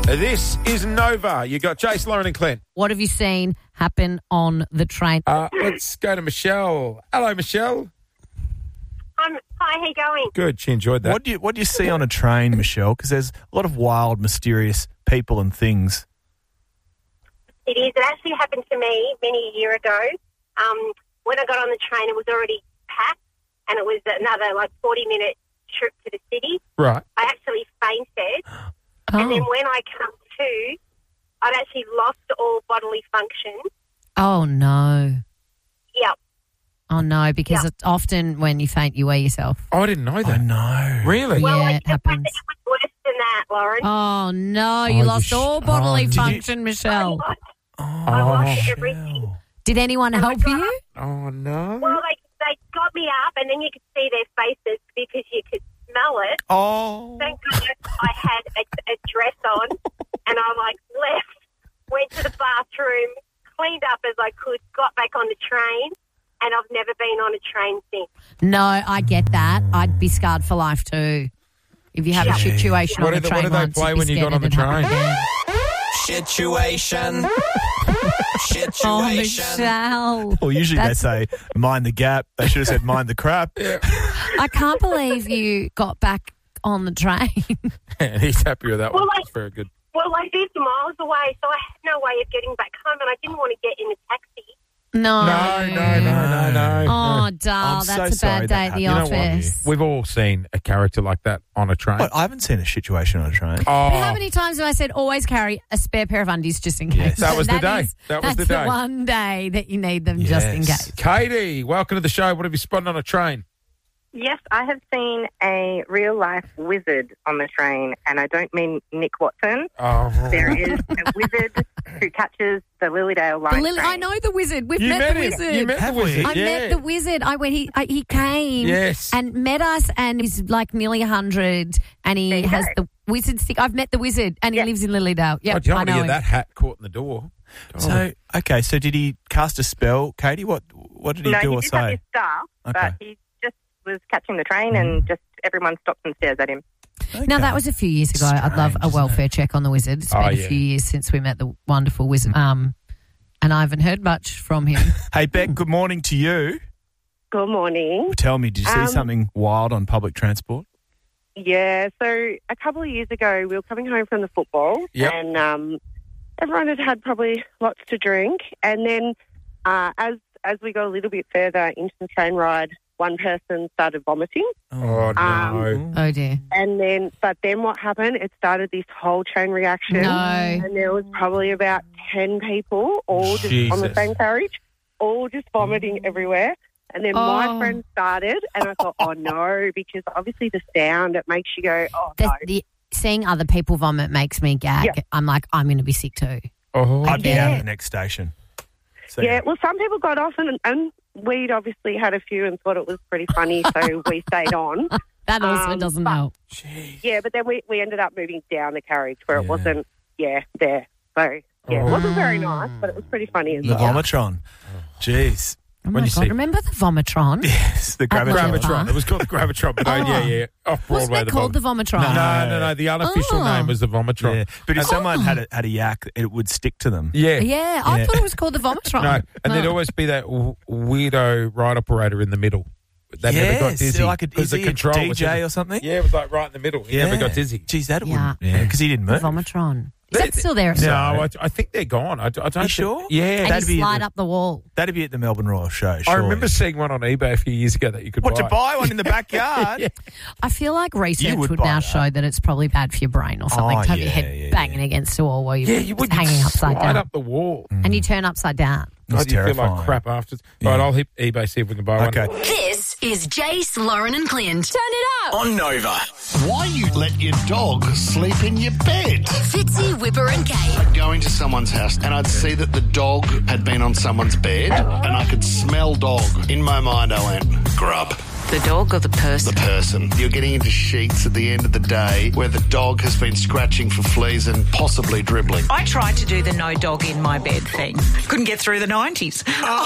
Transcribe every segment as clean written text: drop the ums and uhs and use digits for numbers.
This is Nova. You got Jace, Lauren and Clint. What have you seen happen on the train? Let's go to Michelle. Hello, Michelle. Hi, how you going? Good, she enjoyed that. What do you see on a train, Michelle? Because there's a lot of wild, mysterious people and things. It is. It actually happened to me many a year ago. When I got on the train, it was already packed, and it was another 40-minute trip to the city. Right. I actually fainted, and then when I come to, I'd actually lost all bodily function. Oh, no. Yep. Oh, no, because it's often when you faint, you wear yourself. Oh, I didn't know that. I know. Really? Well, Yeah, it happens. It was worse than that, Lauren. Oh, no, you lost all bodily function, Michelle. I lost everything. Did anyone help you? Oh, no. Well, they got me up, and then you could see their faces because you could smell it. Oh. Thank goodness I had a dress on, and I left, went to the bathroom, cleaned up as I could, got back on the train, and I've never been on a train since. No, I get that. I'd be scarred for life too. If you have a situation on the train what do they once, play you'd be when you scared got on the it'd happen train? again. Situation. Oh, Michelle. Well, usually they say, mind the gap. They should have said, mind the crap. I can't believe you got back on the train. And he's happy with that one. Well, That's very good. Well, I lived miles away, so I had no way of getting back home, and I didn't want to get in a taxi. No. No. Oh, Dal, I'm that's so a sorry bad that day at the You know what? office. We've all seen a character like that on a train. But I haven't seen a situation on a train. Oh, But how many times have I said always carry a spare pair of undies just in case? Yes. That was the day. is- That was the that's day. one day that you need them just in Yes. case. Katie, welcome to the show. What have you spotted on a train? Yes, I have seen a real-life wizard on the train, and I don't mean Nick Watson. Oh, There is a wizard who catches the Lilydale line train. I know the wizard. We've you met the him. wizard. You met Have the wizard. we? I yeah. met the wizard. He came Yes. and met us, and he's nearly 100, and he There you has go. the wizard stick. I've met the wizard, and he Yeah. lives in Lilydale. Yeah, God, you don't I want to know get him. that hat caught in the door. God. So did he cast a spell, Katie? What did he No, do he or did have say? his staff, Okay. but he just was catching the train, and just everyone stops and stares at him. Now, that was a few years ago. I'd love a Strange, welfare check on the wizard. It's been Oh, a yeah. few years since we met the wonderful wizard, and I haven't heard much from him. Hey, Beck, good morning to you. Good morning. Tell me, did you see something wild on public transport? Yeah, so a couple of years ago, we were coming home from the football, Yep. and everyone had probably lots to drink. And then as we got a little bit further into the train ride, one person started vomiting. Oh, no. Oh, dear. But then what happened? It started this whole chain reaction. No. And there was probably about 10 people all just on the Jesus. same carriage, all just vomiting everywhere. And then my friend started, and I thought, oh, no, because obviously the sound, it makes you go, oh, no. Seeing other people vomit makes me gag. Yeah. I'm like, I'm going to be sick too. Oh, I'd be Yeah. out at the next station. So, Yeah, well, some people got off, and we'd obviously had a few and thought it was pretty funny, so we stayed on. That also doesn't but- help. Yeah, but then we ended up moving down the carriage where it Yeah. wasn't, there. So, yeah, it wasn't very nice, but it was pretty funny as The well. Vomitron. Jeez. Oh, When my you God. see- Remember the Vomitron? Yes, the At Gravitron. Gravitron. It was called the Gravitron, but yeah. Off Wasn't Broadway. it called the Vomitron? No. The unofficial Oh. name was the Vomitron. Yeah. But if someone had a yak, it would stick to them. Yeah. Yeah, I Yeah. thought it was called the Vomitron. No, and there'd always be that weirdo ride operator in the middle. That never got dizzy. Like a, because is he a control was DJ in- or something? Yeah, it was like right in the middle. He never got dizzy. Geez, that Yeah. wouldn't. Yeah, because he didn't The move. Vomitron. Is that still there? No, I think they're gone. I don't You think- sure? Yeah. And that'd you be slide the- up the wall. That'd be at the Melbourne Royal Show. I surely. remember seeing one on eBay a few years ago that you could What, buy. to buy one in the backyard? Yeah. I feel like research You would would buy now that. show that it's probably bad for your brain or something Oh, to have your yeah, head yeah, banging yeah. against a wall while you're Yeah, you would hanging upside slide down. up the wall. And you turn upside down. It's God, you feel terrifying. like crap afterwards. Yeah. Right, I'll hit eBay, see if we can buy Okay. one. This is Jace, Lauren and Clint. Turn it up. On Nova. Why you let your dog sleep in your bed? Fitzy, Whipper and Kate. I'd go into someone's house and I'd see that the dog had been on someone's bed and I could smell dog. In my mind I went, grub. The dog or the person? The person. You're getting into sheets at the end of the day where the dog has been scratching for fleas and possibly dribbling. I tried to do the no dog in my bed thing. Couldn't get through the 90s.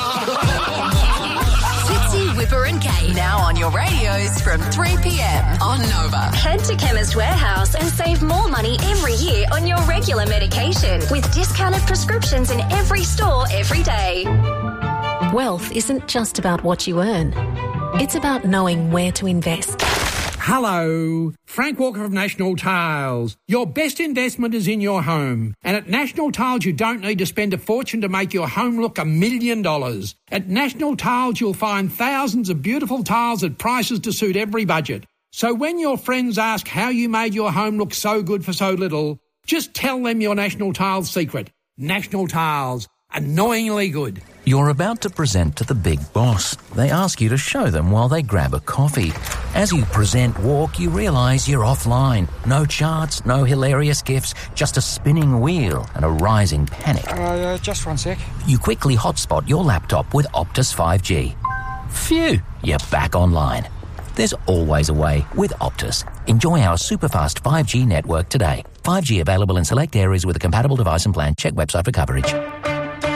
Fitzy, Whipper and Kate. Now on your radios from 3 p.m. on Nova. Head to Chemist Warehouse and save more money every year on your regular regular medication with discounted prescriptions in every store every day. Wealth isn't just about what you earn. It's about knowing where to invest. Hello, Frank Walker of National Tiles. Your best investment is in your home. And at National Tiles, you don't need to spend a fortune to make your home look $1 million. At National Tiles, you'll find thousands of beautiful tiles at prices to suit every budget. So when your friends ask how you made your home look so good for so little, just tell them your National Tiles secret. National Tiles. Annoyingly good. You're about to present to the big boss. They ask you to show them while they grab a coffee. As you present walk, you realise you're offline. No charts, no hilarious gifs, just a spinning wheel and a rising panic. Just 1 sec. You quickly hotspot your laptop with Optus 5G. Phew, you're back online. There's always a way with Optus. Enjoy our super-fast 5G network today. 5G available in select areas with a compatible device and plan. Check website for coverage.